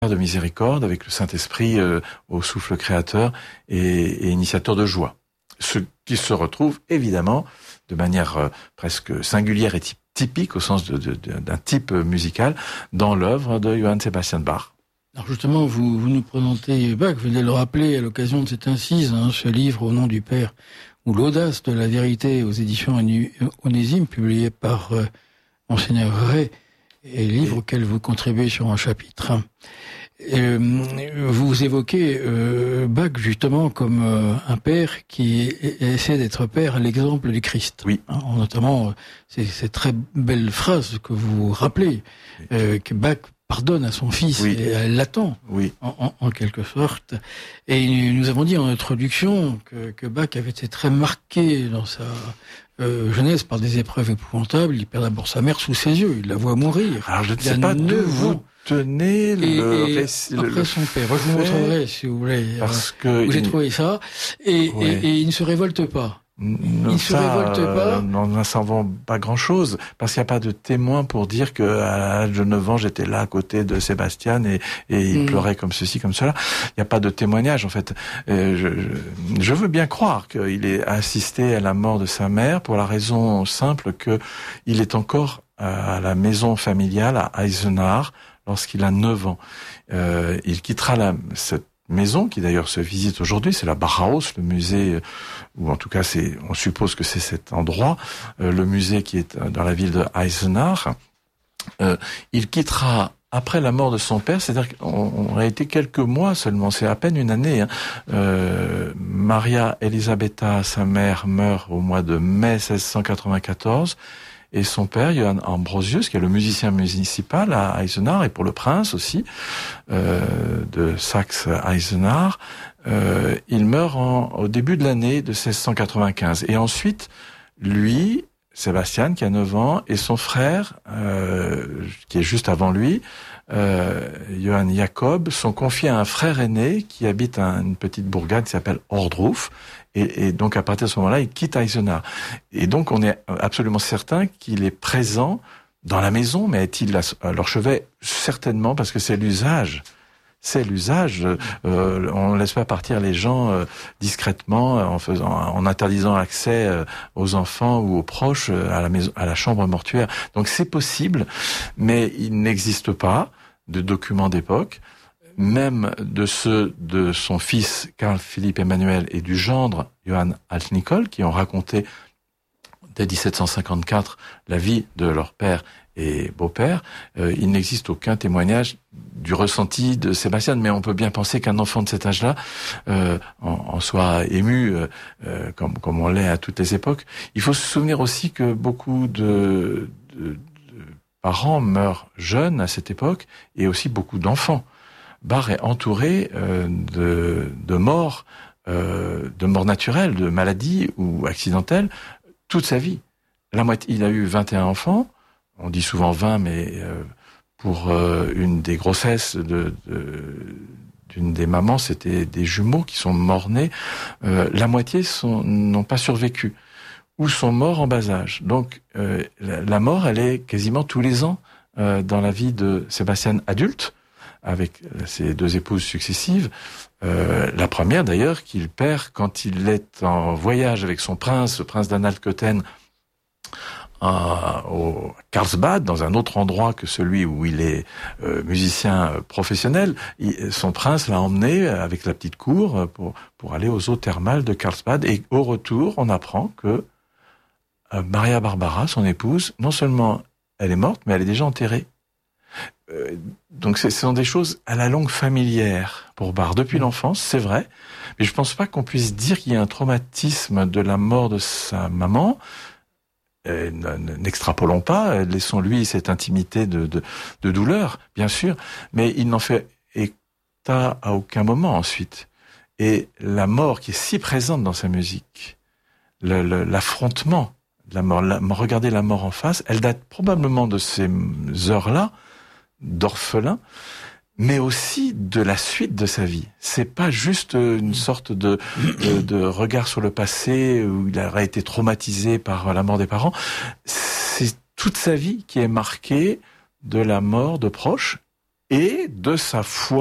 de miséricorde, avec le Saint-Esprit au souffle créateur et initiateur de joie. Ce qui se retrouve évidemment de manière presque singulière et typique au sens d'un type musical dans l'œuvre de Johann Sebastian Bach. Alors justement, vous nous présentez Bach, vous venez de le rappeler à l'occasion de cette incise, ce livre Au nom du Père, ou l'audace de la vérité aux éditions Onésime, publié par Monseigneur Ray, et livre auquel vous contribuez sur un chapitre. Vous évoquez Bach justement comme un père qui essaie d'être père à l'exemple du Christ. Oui. Notamment, c'est très belle phrase que vous rappelez, que Bach pardonne à son fils, oui. Et elle l'attend, oui. en quelque sorte. Et nous avons dit en introduction que Bach avait été très marqué dans sa jeunesse par des épreuves épouvantables. Il perd d'abord sa mère sous ses yeux, il la voit mourir. Alors je ne sais pas d'où vous tenez le récit. Après son père, je vous montrerai si vous voulez. Parce que où j'ai trouvé ça. Et il ne se révolte pas. Il se révolte pas. Nous n'en savons pas grand-chose, parce qu'il n'y a pas de témoin pour dire que à l'âge de 9 ans, j'étais là à côté de Sébastien et il pleurait comme ceci, comme cela. Il n'y a pas de témoignage, en fait. Je veux bien croire qu'il ait assisté à la mort de sa mère pour la raison simple que il est encore à la maison familiale à Eisenach lorsqu'il a 9 ans. Il quittera cette maison qui d'ailleurs se visite aujourd'hui, c'est la Bauhaus, le musée, ou en tout cas on suppose que c'est cet endroit, le musée qui est dans la ville de Eisenach. Il quittera après la mort de son père, c'est-à-dire qu'on a été quelques mois seulement, c'est à peine une année. Maria Elisabetta, sa mère, meurt au mois de mai 1694. Et son père, Johann Ambrosius, qui est le musicien municipal à Eisenach, et pour le prince aussi, de Saxe-Eisenach, il meurt au début de l'année de 1695. Et ensuite, lui, Sébastien, qui a 9 ans, et son frère, qui est juste avant lui, Johann Jacob, sont confiés à un frère aîné qui habite une petite bourgade qui s'appelle Ohrdruf. Et donc, à partir de ce moment-là, il quitte Eisenach. Et donc, on est absolument certain qu'il est présent dans la maison, mais est-il à leur chevet? Certainement, parce que c'est l'usage. C'est l'usage. On ne laisse pas partir les gens discrètement en interdisant l'accès aux enfants ou aux proches à la maison, à la chambre mortuaire. Donc, c'est possible, mais il n'existe pas de documents d'époque, même de ceux de son fils Carl Philipp Emmanuel et du gendre Johann Alt-Nicol, qui ont raconté dès 1754 la vie de leur père et beau-père. Il n'existe aucun témoignage du ressenti de Sébastien, mais on peut bien penser qu'un enfant de cet âge-là en soit ému, comme on l'est à toutes les époques. Il faut se souvenir aussi que beaucoup de parents meurent jeunes à cette époque, et aussi beaucoup d'enfants. Bach est entouré de morts naturelles, de maladies ou accidentelles, toute sa vie. La moitié, il a eu 21 enfants, on dit souvent 20, mais pour une des grossesses d'une des mamans, c'était des jumeaux qui sont morts-nés. La moitié n'ont pas survécu, ou sont morts en bas âge. Donc la mort, elle est quasiment tous les ans dans la vie de Sébastien adulte, avec ses 2 épouses successives. La première d'ailleurs qu'il perd quand il est en voyage avec son prince, le prince d'Anhalt-Köthen, au Karlsbad, dans un autre endroit que celui où il est musicien professionnel. Son prince l'a emmené avec la petite cour pour aller aux eaux thermales de Karlsbad, et au retour on apprend que Maria Barbara, son épouse, non seulement elle est morte, mais elle est déjà enterrée. Donc ce sont des choses à la longue familières pour Bach depuis l'enfance, c'est vrai, mais je pense pas qu'on puisse dire qu'il y a un traumatisme de la mort de sa maman. N'extrapolons pas, laissons-lui cette intimité de douleur, bien sûr, mais il n'en fait état à aucun moment ensuite. Et la mort qui est si présente dans sa musique, l'affrontement de la mort, regarder la mort en face, elle date probablement de ces heures-là, d'orphelin, mais aussi de la suite de sa vie. C'est pas juste une sorte de regard sur le passé où il aurait été traumatisé par la mort des parents. C'est toute sa vie qui est marquée de la mort de proches et de sa foi